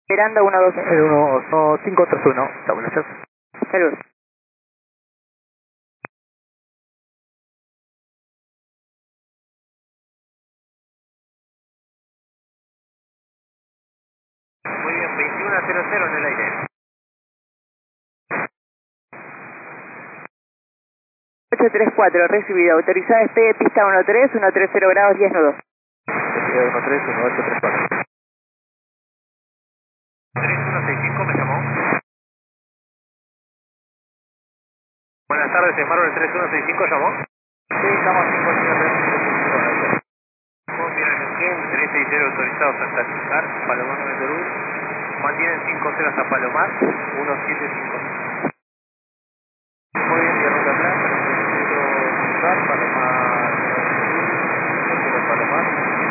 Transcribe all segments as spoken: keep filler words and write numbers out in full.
Esperando uno dos. El uno cinco tres uno. Establecer. Salud. Muy bien, veintiuno a cero cero en el aire. ocho tres cuatro, recibido. Autorizada despegue pista uno tres, uno tres cero grados, diez nudos. Despegue uno tres uno ocho tres cuatro. tres uno seis cinco me llamó. Buenas tardes, Marvel tres uno seis cinco llamó. Sí, estamos cinco cero. Muy bien, Neuquén, tres seis cero autorizado Santa Cruz, Palomar de Perú. Mantienen cinco cero hasta Palomar, uno siete cinco. Muy bien, de ruta atrás, Palomar, Palomar, Palomar.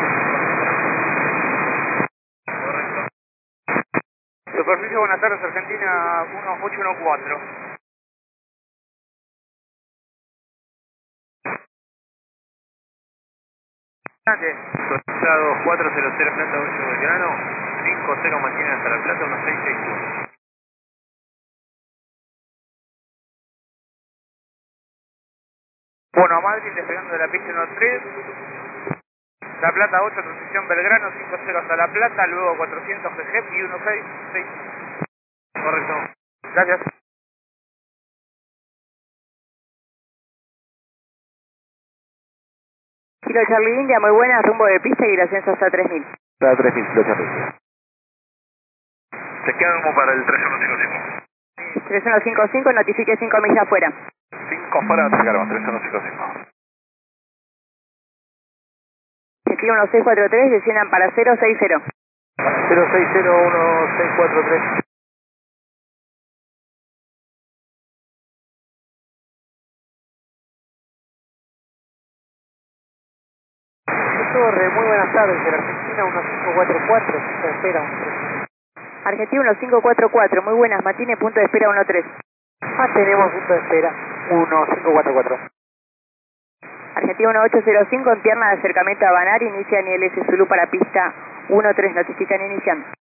Correcto. Superficie, buenas tardes, Argentina uno ocho uno cuatro. Autorizado cuatro cero cero Plata ocho Belgrano, cinco cero mantienen hasta La Plata, uno seis seis uno. Bueno, Madrid despegando de la pista uno tres. La Plata ocho, transición Belgrano, cinco cero hasta La Plata, luego cuatrocientos G G y uno seis seis. Correcto. Gracias. Kilo Charlie India, muy buena, rumbo de pista y el ascenso hasta tres mil. Para tres mil, Kilo Charlie. Se quedan como para el tres uno cinco cinco. tres uno cinco cinco, notifique cinco millas afuera. cinco fuera, te cargo, tres uno cinco cinco. Chequeo uno seis cuatro tres, desciendan para cero seis cero. cero seis cero uno seis cuatro tres. Torre, muy buenas tardes, de la Argentina uno cinco cuatro cuatro, se espera un tres. Argentina uno cinco cuatro cuatro, muy buenas, mantiene punto de espera uno tres. Ah, tenemos punto de espera, uno cinco cuatro cuatro. Argentina uno ocho cero cinco, en pierna de acercamiento a Banar, inicia N L S Zulu para pista uno tres, notifican iniciando.